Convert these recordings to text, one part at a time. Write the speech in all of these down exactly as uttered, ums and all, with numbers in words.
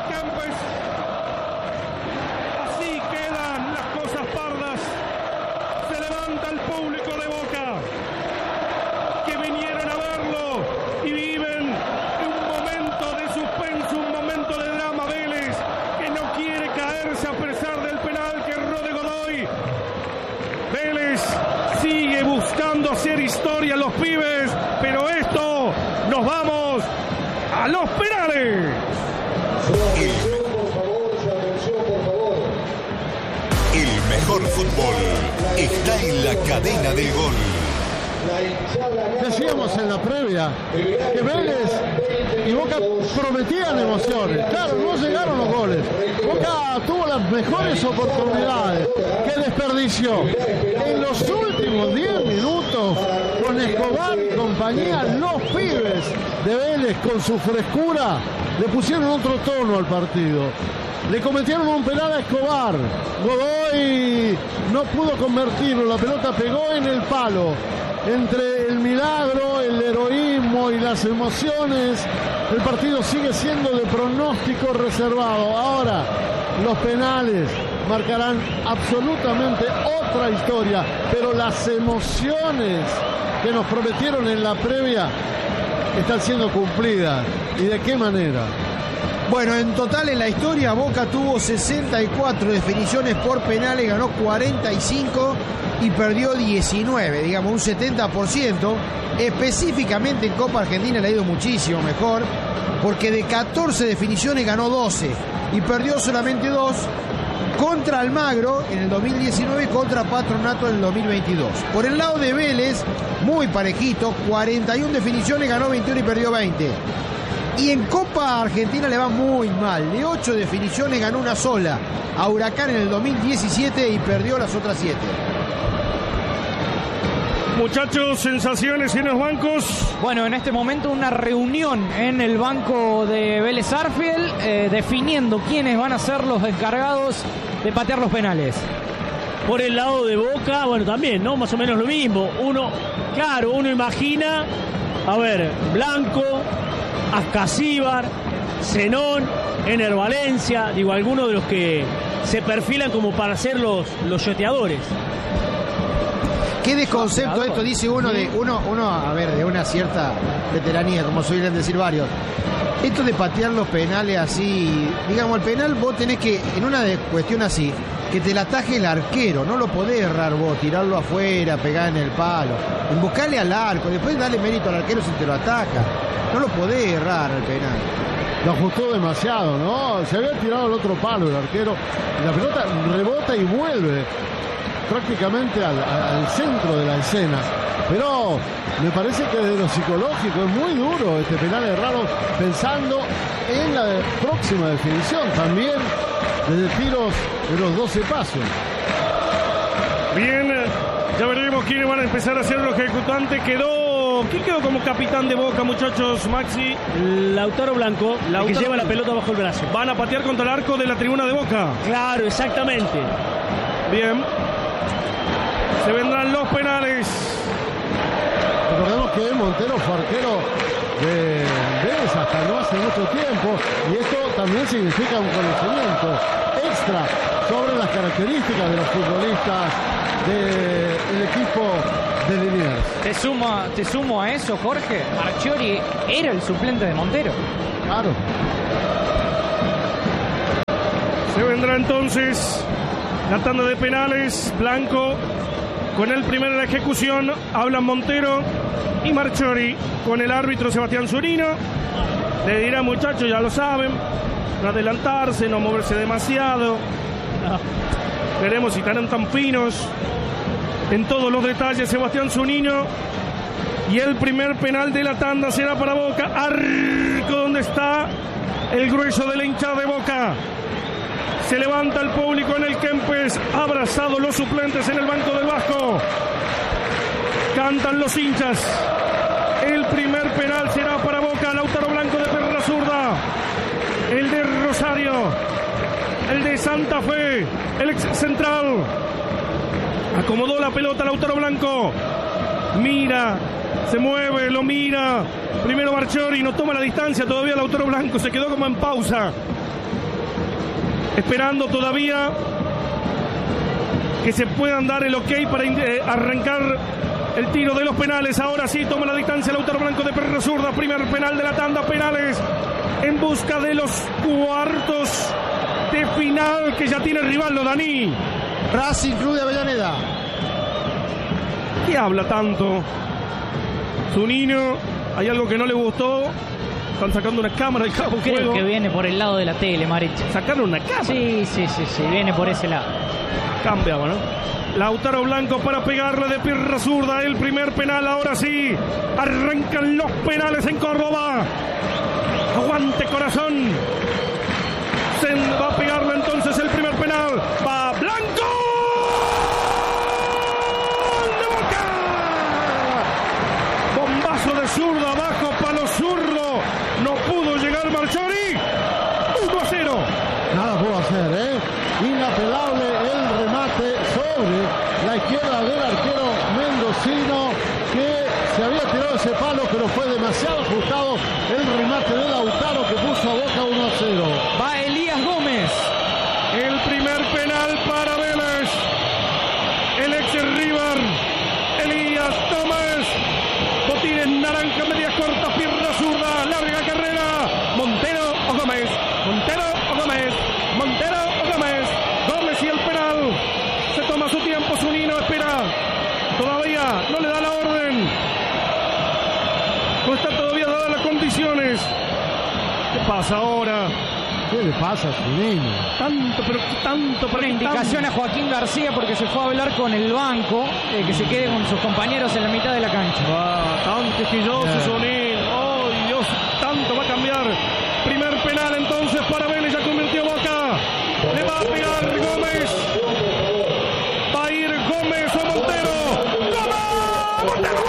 Kempes. Así quedan las cosas pardas. Se levanta el público de Boca, que vinieron a verlo y viven un momento de suspenso, un momento de drama. Vélez, que no quiere caerse a pesar del penal que erró de Godoy. Vélez sigue buscando hacer historia los pibes, pero esto, nos vamos a los penales. El mejor fútbol está en la cadena del gol. Decíamos en la previa que Vélez y Boca prometían emociones. Claro, no llegaron los goles. Boca tuvo las mejores oportunidades que desperdició. En los últimos diez minutos, con Escobar y compañía, los pibes de Vélez, con su frescura, le pusieron otro tono al partido. Le cometieron un penal a Escobar. Godoy no pudo convertirlo. La pelota pegó en el palo. Entre el milagro, el heroísmo y las emociones, el partido sigue siendo de pronóstico reservado. Ahora, los penales marcarán absolutamente otra historia, pero las emociones que nos prometieron en la previa están siendo cumplidas. ¿Y de qué manera? Bueno, en total en la historia Boca tuvo sesenta y cuatro definiciones por penales, ganó cuarenta y cinco y perdió diecinueve, digamos un setenta por ciento. Específicamente en Copa Argentina le ha ido muchísimo mejor, porque de catorce definiciones ganó doce y perdió solamente dos, contra Almagro en el dos mil diecinueve y contra Patronato en el dos mil veintidós. Por el lado de Vélez, muy parejito, cuarenta y una definiciones, ganó veintiuno y perdió veinte. Y en Copa Argentina le va muy mal. De ocho definiciones ganó una sola a Huracán en el dos mil diecisiete y perdió las otras siete. Muchachos, sensaciones en los bancos. Bueno, en este momento una reunión en el banco de Vélez Sarsfield, eh, definiendo quiénes van a ser los encargados de patear los penales. Por el lado de Boca, bueno, también, ¿no? Más o menos lo mismo. Uno, claro, uno imagina, a ver, Blanco, Ascasíbar, Zenón, Ener Valencia, digo, algunos de los que se perfilan como para ser los, los yoteadores. Qué desconcepto esto, dice uno de uno, uno, a ver, de una cierta veteranía, como suelen decir varios. Esto de patear los penales así, digamos, el penal vos tenés que, en una de, cuestión así, que te la ataje el arquero, no lo podés errar vos, tirarlo afuera, pegar en el palo, en buscarle al arco, después darle mérito al arquero si te lo ataca. No lo podés errar el penal. Lo ajustó demasiado, ¿no? Se había tirado al otro palo el arquero. La pelota rebota y vuelve prácticamente al, al centro de la escena. Pero me parece que desde lo psicológico es muy duro este penal errado, pensando en la próxima definición. También desde tiros de los doce pasos. Bien, ya veremos quiénes van a empezar a ser los ejecutantes. Quedó... ¿Quién quedó como capitán de Boca, muchachos, Maxi? Lautaro Blanco, Lautaro, que lleva la pelota bajo el brazo. Van a patear contra el arco de la tribuna de Boca. Claro, exactamente. Bien. Se vendrán los penales. Recordemos que Montero fue arquero de Vélez hasta no hace mucho tiempo, y esto también significa un conocimiento extra sobre las características de los futbolistas del equipo de Liniers. Te sumo, te sumo a eso, Jorge. Marchiori era el suplente de Montero. Claro. Se vendrá entonces la tanda de penales. Blanco con el primero en la ejecución, hablan Montero y Marchiori con el árbitro Sebastián Zurino. Le dirá, muchachos, ya lo saben, no adelantarse, no moverse demasiado. No. Veremos si estarán tan finos en todos los detalles Sebastián Zunino. Y el primer penal de la tanda será para Boca. Arco donde está el grueso de la hinchada de Boca. Se levanta el público en el Kempes, abrazado los suplentes en el banco del Vasco. Cantan los hinchas. El primer penal será para Boca. Lautaro Blanco de perra zurda. El de Rosario. El de Santa Fe. El ex central. Acomodó la pelota Lautaro Blanco. Mira. Se mueve, lo mira. Primero Marchiori, no toma la distancia todavía Lautaro Blanco. Se quedó como en pausa. esperando todavía que se puedan dar el ok para eh, arrancar el tiro de los penales. Ahora sí toma la distancia Lautaro Blanco de Perra Zurda. Primer penal de la tanda, penales en busca de los cuartos de final que ya tiene el rival, lo Dani. Racing Club de Avellaneda. ¿Qué habla tanto? Zunino, hay algo que no le gustó. Están sacando una cámara del campo. Creo que viene por el lado de la tele, Mariche. ¿Sacaron una cámara? Sí, sí, sí, sí, viene por ese lado. Cambiaba, ¿no? Lautaro Blanco para pegarle de pierna zurda el primer penal. Ahora sí, arrancan los penales en Córdoba. Aguante, corazón. Se va a pegarle entonces el primer penal. Va Blanco. ¡De Boca! Bombazo de zurda abajo, palo zurdo. No pudo llegar Marchori. uno a cero. Nada pudo hacer, ¿eh? Inapelable el remate sobre la izquierda del arquero mendocino, que se había tirado ese palo, pero fue demasiado ajustado el remate de Lautaro, que puso a Boca uno a cero. Va Elías Gómez. El primer penal para Vélez. El ex River, Elías Gómez. Botines naranja, medias cortas, pierna zurda, larga carrera. Montero o Gómez. Montero o Gómez. Montero o Gómez. Gómez y el penal. Se toma su tiempo, Zunino espera. Todavía no le da la orden. No está todavía dadas las condiciones. ¿Qué pasa ahora? ¿Qué le pasa a su niño? Tanto, pero tanto, pero Una indicación a Joaquín García porque se fue a hablar con el banco, eh, que se quede con sus compañeros en la mitad de la cancha. Ah, tan quisquilloso, Yeah. Zunino. Oh, Dios, tanto va a cambiar. Primer penal entonces para Vélez, ya convirtió Boca. Le va a pegar Gómez. Va a ir Gómez o Montero. ¡Gómez! ¡Montero, Montero, Montero,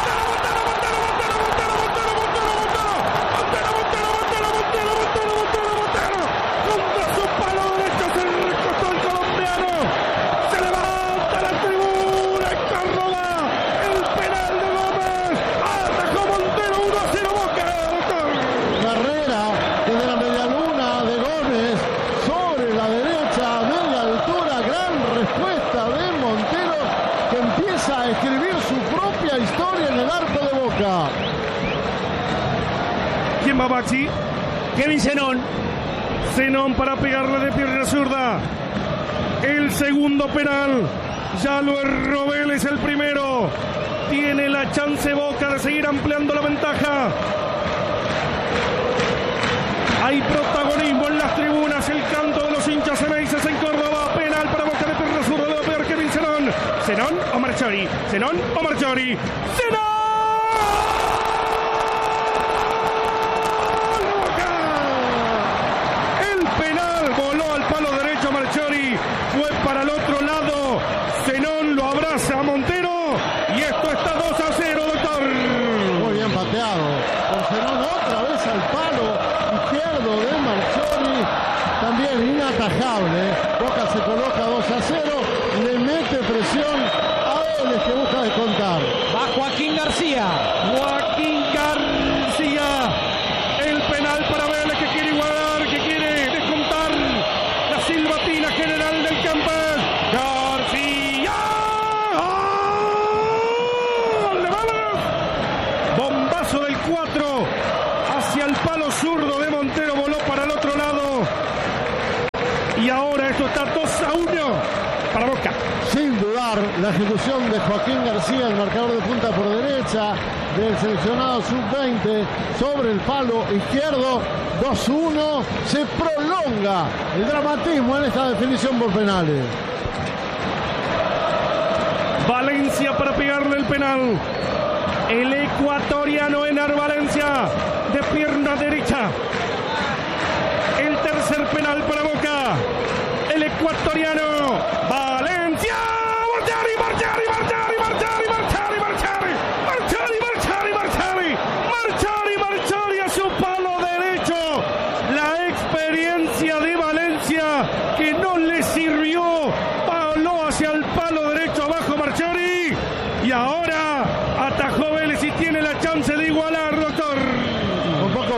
a escribir su propia historia en el arco de Boca. ¿Quién va, Baxi? Kevin Zenón. Zenón para pegarle de pierna zurda. El segundo penal. Ya lo erró Vélez el primero. Tiene la chance Boca de seguir ampliando la ventaja. Hay protagonismo en las tribunas. El canto de los hinchas ceneices en Córdoba. Penal para Boca de pierna zurda. Lo va a pegar Kevin Zenón. Zenón o Marchori. Zenón o Marchori. ¡Zenón! Fue para el otro lado. Zenón lo abraza a Montero. Y esto está dos a cero, doctor. Muy bien pateado. Por Zenón otra vez al palo izquierdo de Marchori. También inatajable. Boca se coloca dos a cero. Le mete presión a Vélez, que busca descontar. Va Joaquín García. Joaquín García. El penal para Vélez, que quiere igualar, que quiere descontar. La silbatina general del campo. García. ¡Gol de Vélez! Bombazo del cuatro hacia el palo zurdo de Montero. Voló para el otro lado. Y ahora esto está dos a uno para Boca. Sin dudar, la ejecución de Joaquín García, el marcador de punta por derecha del seleccionado sub veinte sobre el palo izquierdo. dos uno, se prolonga el dramatismo en esta definición por penales. Valencia para pegarle el penal. El ecuatoriano Enar Valencia de pierna derecha. El tercer penal para Boca. El ecuatoriano Valencia. Marchari, Marchari, Marchari, Marchari, Marchari, Marchari, Marchari, Marchari, Marchari, Marchari, Marchari a su palo derecho. La experiencia de Valencia que no le sirvió. Paló hacia el palo derecho abajo Marchari. Y ahora atajó Vélez y tiene la chance de igualar, doctor. Un poco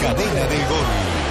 cadena del gol.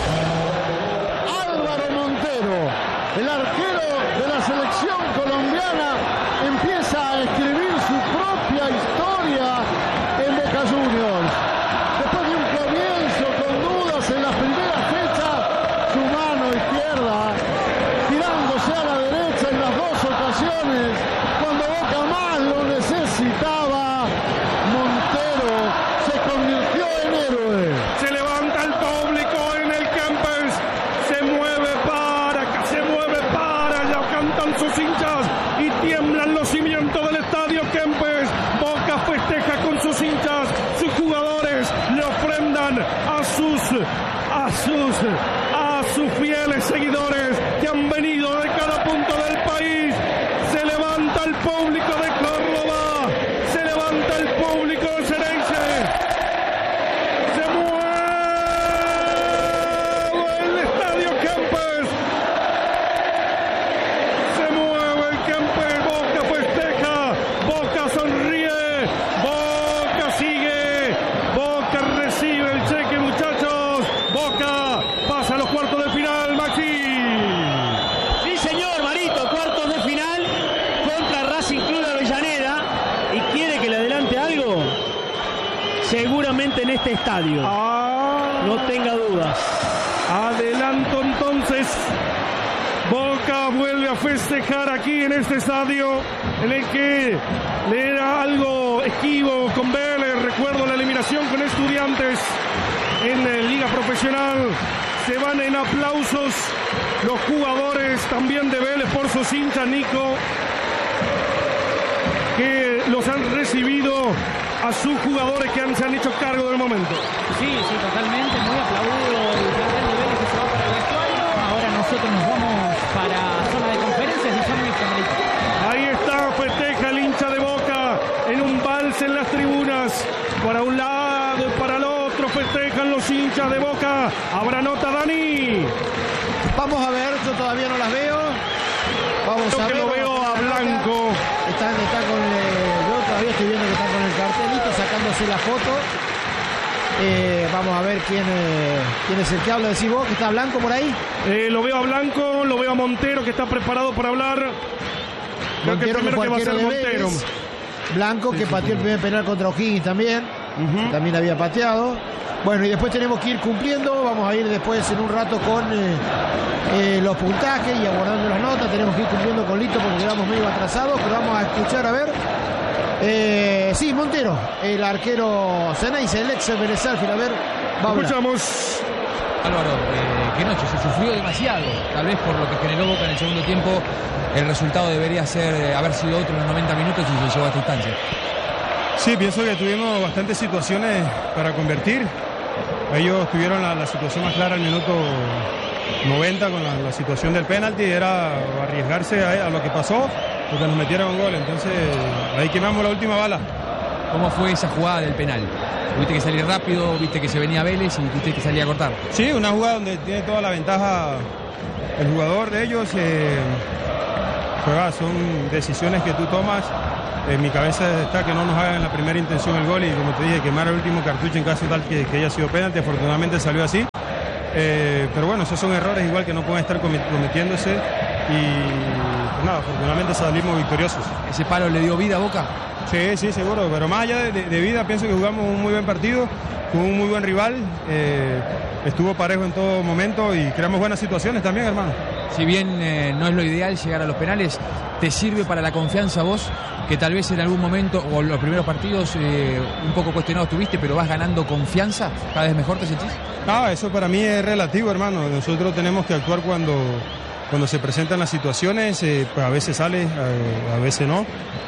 Álvaro Montero, el arquero de la selección colombiana, empieza a escribir su propia historia en Boca Juniors. Después de un comienzo con dudas en las primeras fechas, su mano izquierda tirándose a la derecha en las dos ocasiones, cuando Boca más lo necesitaba, Montero se convirtió en héroe. Se levanta el público en el Kempes, se mueve para, se mueve para, ya cantan sus hinchas y tiemblan los cimientos del estadio Kempes. Boca festeja con sus hinchas, sus jugadores le ofrendan a sus, a sus, a sus fieles seguidores que han venido de cada punto del país. Se levanta el público de Córdoba, se levanta el público de Xereyce. Se mueve el estadio Kempes. Se mueve el Kempes. Boca festeja. Boca sonríe. Boca sigue. Boca recibe el cheque, muchachos. Boca pasa a los cuartos de final, Maxi. Sí, señor, Marito, cuartos de final contra Racing Club de Avellaneda. ¿Y quiere que le adelante algo? Seguramente en este estadio. Ah, No tenga dudas. adelanto entonces. Boca vuelve a festejar aquí en este estadio en el que le era algo esquivo con Vélez. Recuerdo la eliminación con Estudiantes en la Liga Profesional. Se van en aplausos los jugadores también de Vélez por sus hinchas, Nico, que los han recibido a sus jugadores que han, se han hecho cargo del momento. Sí, sí, totalmente, muy aplaudido el plantel de Vélez que se va para el vestuario. Ahora nosotros nos vamos para zona de conferencias y zona de Ahí está, festeja el hincha de Boca en un vals en las tribunas. Para un lado y para el otro festejan los hinchas de Boca. Habrá nota, Dani. Vamos a ver, yo todavía no las veo. Vamos Creo a que ver. lo veo a Blanco. Están, está con, eh, yo todavía estoy viendo que están con el cartelito sacándose la foto. Eh, vamos a ver quién, eh, quién es el que habla. Decís vos que está Blanco por ahí. Eh, lo veo a Blanco, lo veo a Montero que está preparado para hablar. Creo que el primero fue que va a ser arquero de Montero. Vélez. Blanco que pateó el primer penal contra O'Higgins también. Ujú. También había pateado. Bueno, y después tenemos que ir cumpliendo. Vamos a ir después en un rato con eh, eh, los puntajes y abordando las notas. Tenemos que ir cumpliendo con Lito porque quedamos medio atrasados, pero vamos a escuchar a ver. Eh, sí, Montero, el arquero Xeneize, el ex Vélez Sarsfield. A ver, va a hablar. Escuchamos. Álvaro, eh, que noche, se sufrió demasiado, tal vez por lo que generó Boca en el segundo tiempo. El resultado debería ser eh, haber sido otro en los noventa minutos y se llegó a esta instancia. Sí, pienso que tuvimos bastantes situaciones para convertir. Ellos tuvieron la, la situación más clara al minuto noventa con la, la situación del penalti, era arriesgarse a, a lo que pasó, porque nos metieron un gol. Entonces ahí quemamos la última bala. ¿Cómo fue esa jugada del penal? ¿Tuviste que salir rápido? ¿Viste que se venía Vélez y tuviste que salir a cortar? Sí, una jugada donde tiene toda la ventaja el jugador de ellos. Eh, pues, va, son decisiones que tú tomas. En mi cabeza está que no nos hagan en la primera intención el gol y, como te dije, quemar el último cartucho en caso tal que, que haya sido penalti. Afortunadamente salió así. Eh, pero bueno, esos son errores igual que no pueden estar cometiéndose y pues nada, afortunadamente salimos victoriosos. ¿Ese palo le dio vida a Boca? Sí, sí, seguro, pero más allá de, de, de vida, pienso que jugamos un muy buen partido, con un muy buen rival, eh, estuvo parejo en todo momento y creamos buenas situaciones también, hermano. Si bien eh, no es lo ideal llegar a los penales, ¿te sirve para la confianza vos, que tal vez en algún momento, o los primeros partidos, eh, un poco cuestionados tuviste, pero vas ganando confianza? ¿Cada vez mejor te sentís? No, eso para mí es relativo, hermano. Nosotros tenemos que actuar cuando, cuando se presentan las situaciones, eh, pues a veces sale, a, a veces no.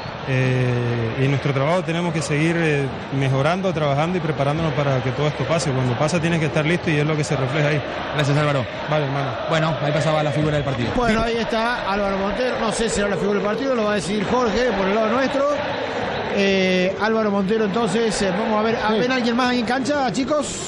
Eh, y en nuestro trabajo tenemos que seguir eh, mejorando, trabajando y preparándonos para que todo esto pase. Cuando pasa tienes que estar listo y es lo que se refleja ahí. Gracias, Álvaro. Vale, hermano. Bueno, ahí pasaba la figura del partido. Bueno, ahí está Álvaro Montero. No sé si será la figura del partido, lo va a decidir Jorge por el lado nuestro. Eh, Álvaro Montero, entonces, eh, vamos a ver. ¿A ¿Ven a alguien más ahí en cancha, chicos?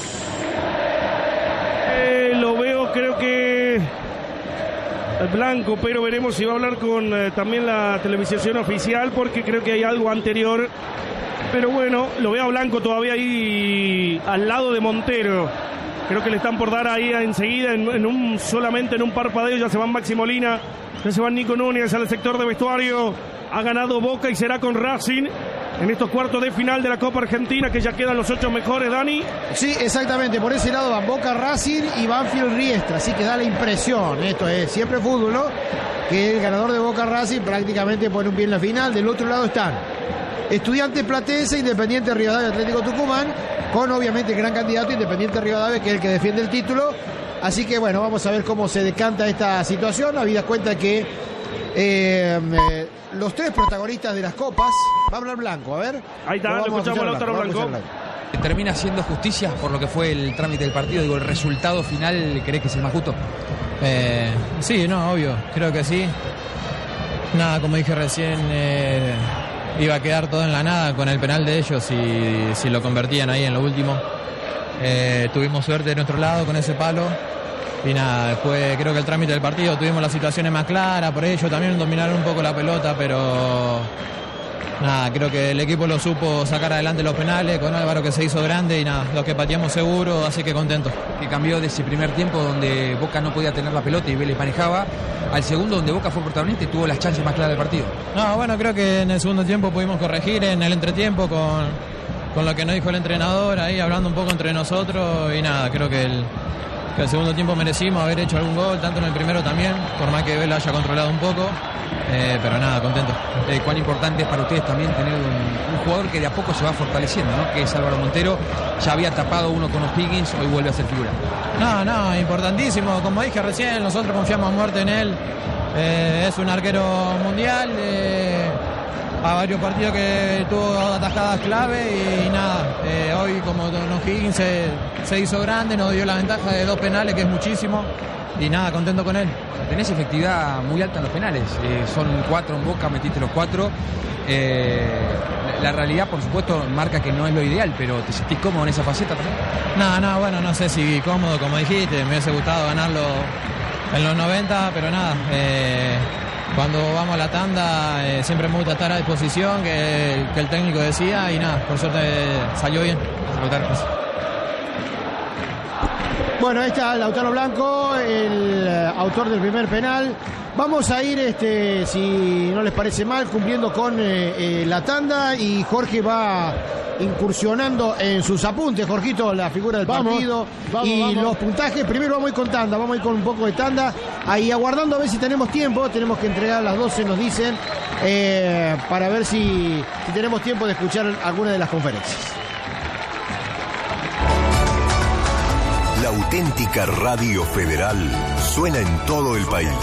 Eh, lo veo, creo que Blanco, pero veremos si va a hablar con eh, también la televisación oficial, porque creo que hay algo anterior. Pero bueno, lo veo a Blanco todavía ahí al lado de Montero. Creo que le están por dar ahí enseguida, en, en un, solamente en un parpadeo. Ya se van Maxi Molina, ya se van Nico Núñez al sector de vestuario. Ha ganado Boca y será con Racing en estos cuartos de final de la Copa Argentina, que ya quedan los ocho mejores, Dani. Sí, exactamente, por ese lado van Boca, Racing y Banfield Riestra, así que da la impresión, esto es siempre fútbol, ¿no?, que el ganador de Boca Racing prácticamente pone un pie en la final. Del otro lado están Estudiantes Platense, Independiente Rivadavia, Atlético Tucumán, con obviamente el gran candidato Independiente Rivadavia, que es el que defiende el título. Así que bueno, vamos a ver cómo se decanta esta situación, habida cuenta que eh, eh, los tres protagonistas de las copas. Va a hablar Blanco, a ver. Ahí está, lo escuchamos a Lautaro Blanco. Termina haciendo justicia por lo que fue el trámite del partido. Digo, el resultado final, ¿crees que es el más justo? Eh, sí, no, obvio, creo que sí. Nada, como dije recién, eh, iba a quedar todo en la nada con el penal de ellos y si lo convertían ahí en lo último. Eh, tuvimos suerte de nuestro lado con ese palo. Y nada, después creo que el trámite del partido tuvimos las situaciones más claras, por ello también dominaron un poco la pelota, pero nada, creo que el equipo lo supo sacar adelante los penales, con Álvaro que se hizo grande y nada, los que pateamos seguro, así que contento. Que cambió de ese primer tiempo donde Boca no podía tener la pelota y Vélez manejaba, al segundo donde Boca fue protagonista y tuvo las chances más claras del partido. No, bueno, creo que en el segundo tiempo pudimos corregir en el entretiempo con, con lo que nos dijo el entrenador, ahí hablando un poco entre nosotros y nada, creo que el... que el segundo tiempo merecimos haber hecho algún gol, tanto en el primero también, por más que Vela haya controlado un poco, eh, pero nada, contento. Eh, ¿Cuán importante es para ustedes también tener un, un jugador que de a poco se va fortaleciendo, ¿no?, que es Álvaro Montero? Ya había tapado uno con O'Higgins, hoy vuelve a ser figura. No, no, importantísimo, como dije recién, nosotros confiamos a muerte en él, eh, es un arquero mundial, eh, a varios partidos que tuvo atajadas clave y nada, eh, hoy como O'Higgins se, se hizo grande, nos dio la ventaja de dos penales, que es muchísimo, y nada, contento con él. Tenés efectividad muy alta en los penales, eh, son cuatro en Boca, metiste los cuatro, eh, la realidad por supuesto marca que no es lo ideal, pero ¿te sentís cómodo en esa faceta también? No, no, bueno, no sé si cómodo, como dijiste, me hubiese gustado ganarlo en los noventa, pero nada, eh, cuando vamos a la tanda eh, siempre me gusta estar a disposición, que, que el técnico decía, y nada, por suerte eh, salió bien. Bueno, ahí está Lautaro Blanco, el eh, autor del primer penal. Vamos a ir, este, si no les parece mal, cumpliendo con eh, eh, la tanda, y Jorge va incursionando en sus apuntes. Jorgito, la figura del vamos, partido vamos, y vamos. los puntajes. Primero vamos a ir con tanda, vamos a ir con un poco de tanda, ahí aguardando a ver si tenemos tiempo. Tenemos que entregar a las doce, nos dicen, eh, para ver si, si tenemos tiempo de escuchar alguna de las conferencias. La auténtica Radio Federal suena en todo el país.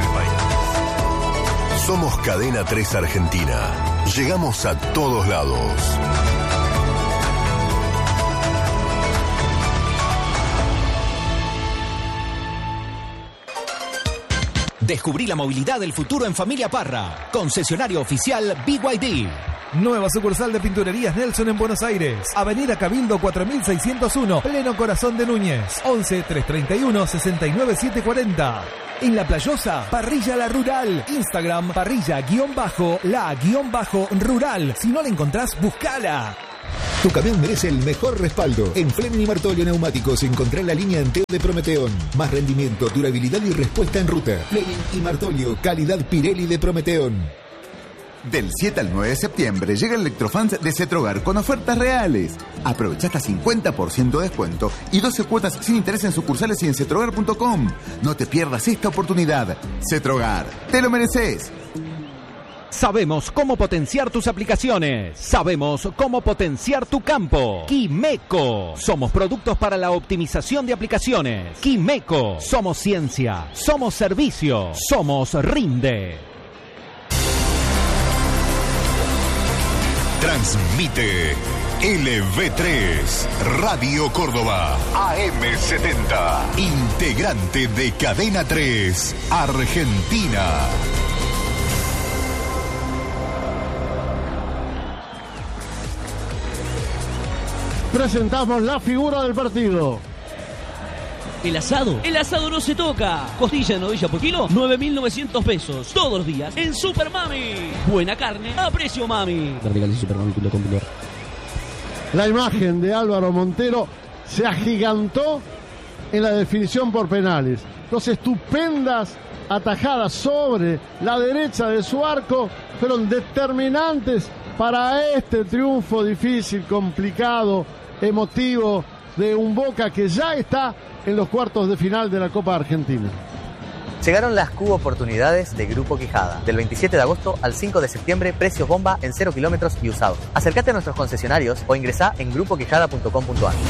Somos Cadena tres Argentina. Llegamos a todos lados. Descubrí la movilidad del futuro en Familia Parra. Concesionario oficial B Y D. Nueva sucursal de Pinturerías Nelson en Buenos Aires. Avenida Cabildo cuatro mil seiscientos uno, pleno corazón de Núñez. once, trescientos treinta y uno, sesenta y nueve, setecientos cuarenta. En La Playosa, Parrilla La Rural. Instagram, parrilla-la-rural. Si no la encontrás, buscala. Tu camión merece el mejor respaldo. En Fleming y Martolio Neumáticos encontrá la línea entera de Prometeón. Más rendimiento, durabilidad y respuesta en ruta. Fleming y Martolio, calidad Pirelli de Prometeón. Del siete al nueve de septiembre llega el Electrofans de Cetrogar con ofertas reales. Aprovecha hasta cincuenta por ciento de descuento y doce cuotas sin interés en sucursales y en cetrogar punto com. No te pierdas esta oportunidad. Cetrogar, te lo mereces. Sabemos cómo potenciar tus aplicaciones. Sabemos cómo potenciar tu campo. Quimeco. Somos productos para la optimización de aplicaciones. Quimeco. Somos ciencia. Somos servicio. Somos Rinde. Transmite L V tres, Radio Córdoba, A M setenta, integrante de Cadena tres, Argentina. Presentamos la figura del partido. El asado, el asado no se toca. Costilla de novilla por kilo, nueve mil novecientos pesos. Todos los días en Super Mami. Buena carne a precio mami. La imagen de Álvaro Montero se agigantó en la definición por penales. Dos estupendas atajadas sobre la derecha de su arco fueron determinantes para este triunfo difícil, complicado, emotivo de un Boca que ya está en los cuartos de final de la Copa Argentina. Llegaron las Cubo Oportunidades de Grupo Quijada. Del veintisiete de agosto al cinco de septiembre, precios bomba en cero kilómetros y usados. Acércate a nuestros concesionarios o ingresá en grupo quijada punto com punto a r.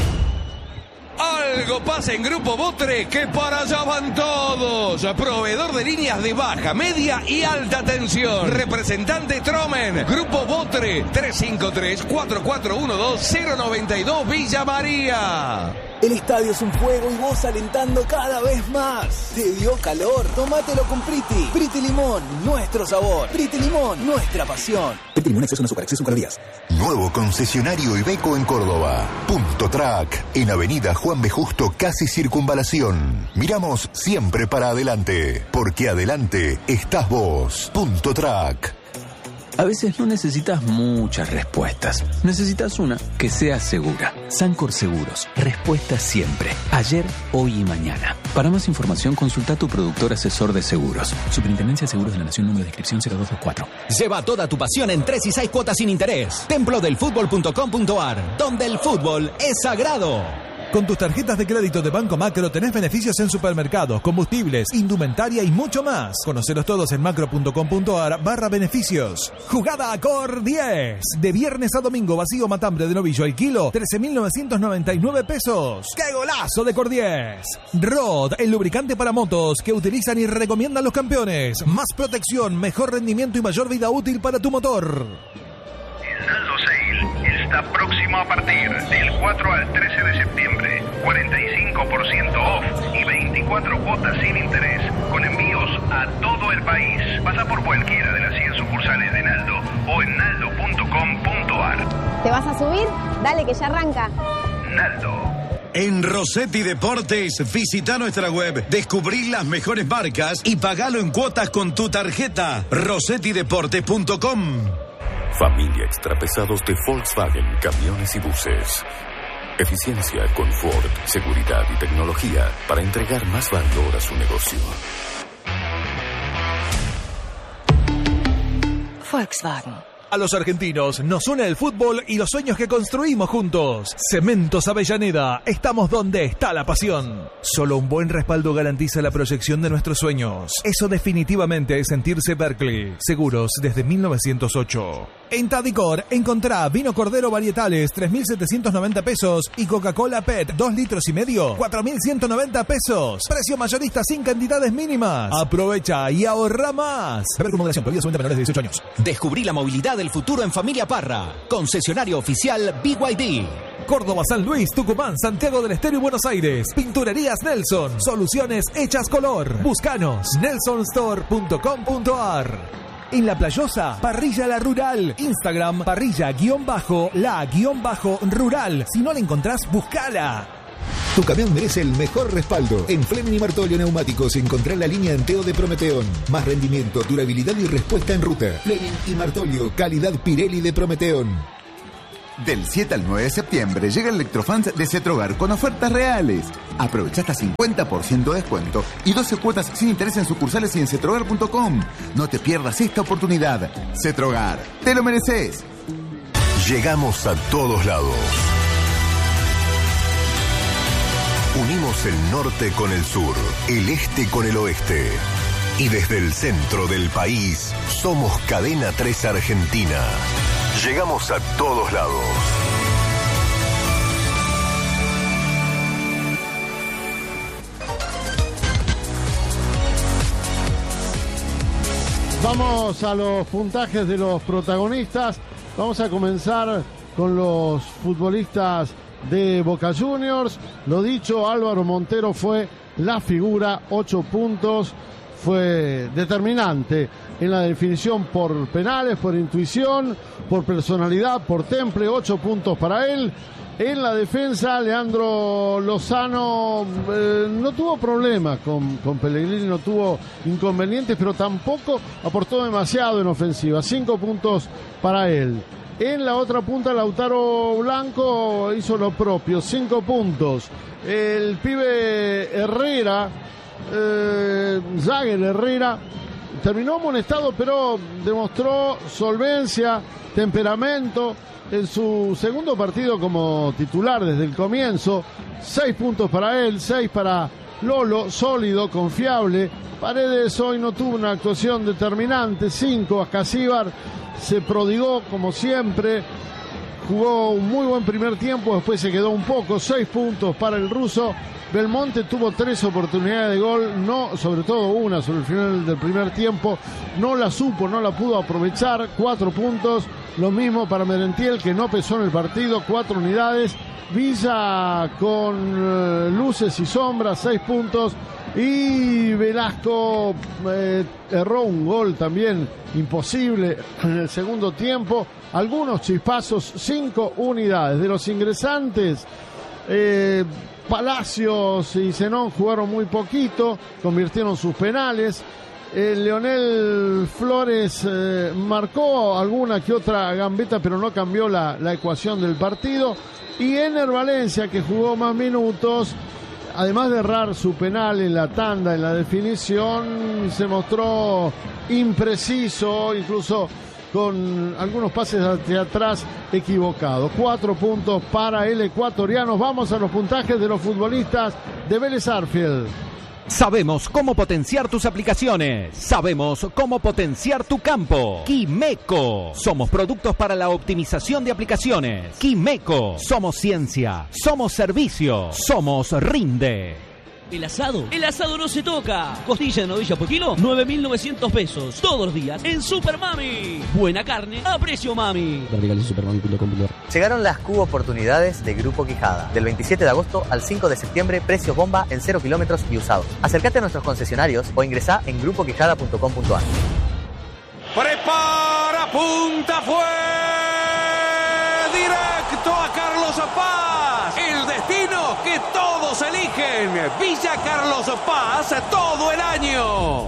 Algo pasa en Grupo Botre, que para allá van todos. Proveedor de líneas de baja, media y alta tensión. Representante Tromen. Grupo Botre, tres cinco tres, cuatro cuatro uno dos, cero nueve dos Villa María. El estadio es un fuego y vos alentando cada vez más. ¿Te dio calor? Tómatelo con Priti. Priti Limón, nuestro sabor. Priti Limón, nuestra pasión. Priti Limón, exceso en azúcar, exceso en calorías. Nuevo concesionario Iveco en Córdoba. Punto Track, en Avenida Juan B. Justo, casi Circunvalación. Miramos siempre para adelante, porque adelante estás vos. Punto Track. A veces no necesitas muchas respuestas. Necesitas una que sea segura. Sancor Seguros. Respuesta siempre. Ayer, hoy y mañana. Para más información, consulta a tu productor asesor de seguros. Superintendencia de Seguros de la Nación, número de inscripción cero dos dos cuatro. Lleva toda tu pasión en tres y seis cuotas sin interés. templo del fútbol punto com punto a r, donde el fútbol es sagrado. Con tus tarjetas de crédito de Banco Macro tenés beneficios en supermercados, combustibles, indumentaria y mucho más. Conocelos todos en macro punto com punto a r barra beneficios. Jugada a Cor diez. De viernes a domingo, vacío matambre de novillo al kilo, trece mil novecientos noventa y nueve pesos. ¡Qué golazo de Cor diez! Rod, el lubricante para motos que utilizan y recomiendan los campeones. Más protección, mejor rendimiento y mayor vida útil para tu motor. El Naldo Sale está próximo a partir del cuatro al trece de septiembre. cuarenta y cinco por ciento off y veinticuatro cuotas sin interés, con envíos a todo el país. Pasa por cualquiera de las cien sucursales de Naldo o en naldo punto com punto a r. ¿Te vas a subir? Dale que ya arranca. Naldo. En Rossetti Deportes, visita nuestra web, descubrí las mejores marcas y pagalo en cuotas con tu tarjeta. rossetti deportes punto com. Familia Extrapesados de Volkswagen, camiones y buses. Eficiencia, confort, seguridad y tecnología para entregar más valor a su negocio. Volkswagen. A los argentinos nos une el fútbol y los sueños que construimos juntos. Cementos Avellaneda, estamos donde está la pasión. Solo un buen respaldo garantiza la proyección de nuestros sueños. Eso definitivamente es sentirse Berkeley. Seguros desde mil novecientos ocho. En Tadicor, encontrá vino Cordero Varietales, tres mil setecientos noventa pesos y Coca-Cola P E T, dos litros y medio, cuatro mil ciento noventa pesos. Precio mayorista sin cantidades mínimas. Aprovecha y ahorra más. Beber con moderación, prohibido solamente menores de dieciocho años. Descubrí la movilidad del futuro en Familia Parra. Concesionario oficial B Y D. Córdoba, San Luis, Tucumán, Santiago del Estero y Buenos Aires. Pinturerías Nelson. Soluciones hechas color. Búscanos. nelson store punto com punto a r. En La Playosa, Parrilla La Rural. Instagram, parrilla-la-rural. Si no la encontrás, buscala. Tu camión merece el mejor respaldo. En Fleming y Martolio Neumáticos encontrá la línea Enteo de Prometeón. Más rendimiento, durabilidad y respuesta en ruta. Fleming y Martolio, calidad Pirelli de Prometeón. Del siete al nueve de septiembre llega el Electrofans de Cetrogar con ofertas reales. Aprovecha hasta cincuenta por ciento de descuento y doce cuotas sin interés en sucursales y en cetrogar punto com. No te pierdas esta oportunidad. Cetrogar, te lo mereces. Llegamos a todos lados. Unimos el norte con el sur, el este con el oeste. Y desde el centro del país, somos Cadena tres Argentina. Llegamos a todos lados. Vamos a los puntajes de los protagonistas. Vamos a comenzar con los futbolistas de Boca Juniors. Lo dicho, Álvaro Montero fue la figura, ocho puntos. Fue determinante en la definición por penales, por intuición, por personalidad, por temple, ocho puntos para él. En la defensa, Leandro Lozano eh, no tuvo problemas con, con Pellegrini, no tuvo inconvenientes, pero tampoco aportó demasiado en ofensiva. Cinco puntos para él. En la otra punta, Lautaro Blanco hizo lo propio, cinco puntos. El pibe Herrera, eh, Jagger Herrera, terminó amonestado, pero demostró solvencia, temperamento en su segundo partido como titular desde el comienzo. Seis puntos para él, seis para Lolo, sólido, confiable. Paredes hoy no tuvo una actuación determinante, cinco. Ascasíbar se prodigó como siempre, jugó un muy buen primer tiempo, después se quedó un poco, seis puntos para el ruso. Belmonte tuvo tres oportunidades de gol, no, sobre todo una sobre el final del primer tiempo, no la supo, no la pudo aprovechar, cuatro puntos. Lo mismo para Merentiel, que no pesó en el partido, cuatro unidades. Villa con eh, luces y sombras, seis puntos. Y Velasco eh, erró un gol también imposible en el segundo tiempo. Algunos chispazos, cinco unidades. De los ingresantes, eh, Palacios y Zenón jugaron muy poquito, convirtieron sus penales. Eh, Leonel Flores eh, marcó alguna que otra gambeta, pero no cambió la, la ecuación del partido. Y Ener Valencia, que jugó más minutos, además de errar su penal en la tanda, en la definición, se mostró impreciso, incluso con algunos pases hacia atrás equivocados. Cuatro puntos para el ecuatoriano. Vamos a los puntajes de los futbolistas de Vélez Sarsfield. Sabemos cómo potenciar tus aplicaciones. Sabemos cómo potenciar tu campo. Quimeco. Somos productos para la optimización de aplicaciones. Quimeco. Somos ciencia. Somos servicio. Somos Rinde. El asado, el asado no se toca. Costilla de novilla por kilo, nueve mil novecientos pesos. Todos los días en Super Mami. Buena carne a precio mami. Llegaron las Q oportunidades de Grupo Quijada. Del veintisiete de agosto al cinco de septiembre, precios bomba en cero kilómetros y usados. Acércate a nuestros concesionarios o ingresá en grupo quijada punto com punto a r. Prepara, punta, fue directo a Carlos Paz. El destino que todos eligen. Villa Carlos Paz todo el año.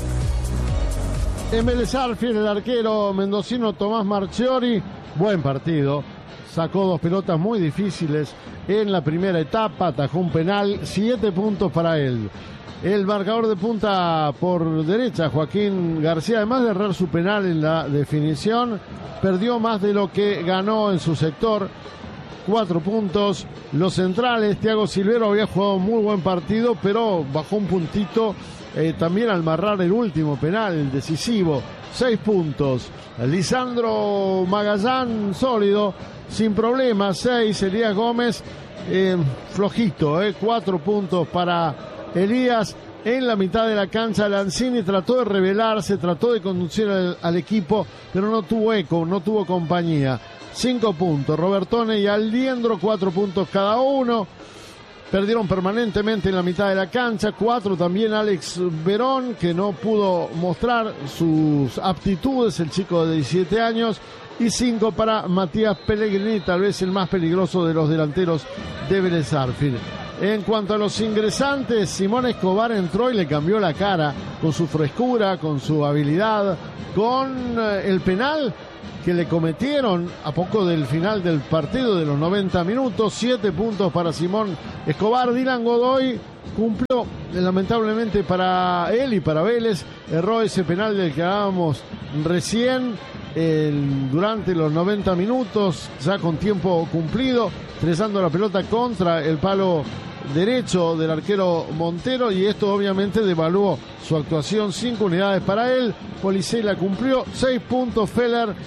En Vélez Sarsfield, el arquero mendocino Tomás Marchiori, buen partido. Sacó dos pelotas muy difíciles en la primera etapa, atajó un penal, siete puntos para él. El marcador de punta por derecha, Joaquín García, además de errar su penal en la definición, perdió más de lo que ganó en su sector. Cuatro puntos. Los centrales, Thiago Silvero había jugado un muy buen partido, pero bajó un puntito eh, también al marcar el último penal, el decisivo. Seis puntos. Lisandro Magallán, sólido, sin problemas. Seis. Elías Gómez, eh, flojito, eh, cuatro puntos para Elías. En la mitad de la cancha, Lanzini trató de revelarse, trató de conducir al, al equipo, pero no tuvo eco, no tuvo compañía. Cinco puntos. Robertone y Aldiendro, cuatro puntos cada uno. Perdieron permanentemente en la mitad de la cancha. Cuatro también Alex Verón, que no pudo mostrar sus aptitudes, el chico de diecisiete años. Y cinco para Matías Pellegrini, tal vez el más peligroso de los delanteros de Vélez Sarsfield. En cuanto a los ingresantes, Simón Escobar entró y le cambió la cara con su frescura, con su habilidad, con el penal que le cometieron a poco del final del partido de los noventa minutos. Siete puntos para Simón Escobar. Dylan Godoy cumplió, lamentablemente para él y para Vélez, erró ese penal del que hablábamos recién el, durante los noventa minutos, ya con tiempo cumplido, estrellando la pelota contra el palo derecho del arquero Montero, y esto obviamente devaluó su actuación. Cinco unidades para él. Policella cumplió. Seis puntos Feller